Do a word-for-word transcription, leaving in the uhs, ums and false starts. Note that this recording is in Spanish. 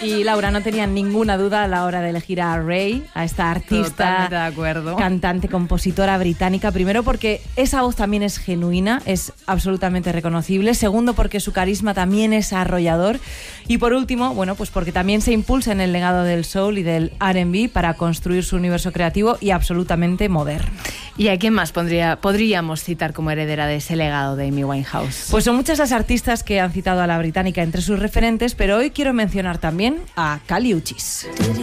Y Laura, no tenía ninguna duda a la hora de elegir a Ray, a esta artista, de acuerdo. cantante, compositora británica. Primero porque esa voz también es genuina, es absolutamente reconocible. Segundo porque su carisma también es arrollador. Y por último, bueno, pues porque también se impulsa en el legado del soul y del R and B para construir su universo creativo y absolutamente moderno. ¿Y a quién más pondría, podríamos citar como heredera de ese legado de Amy Winehouse? Pues son muchas las artistas que han citado a la británica entre sus referentes, pero hoy quiero mencionar también a Kali Uchis.